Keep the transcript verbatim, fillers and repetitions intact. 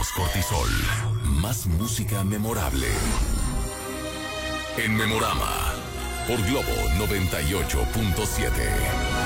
menos cortisol, más música memorable. En Memorama, por Globo noventa y ocho punto siete.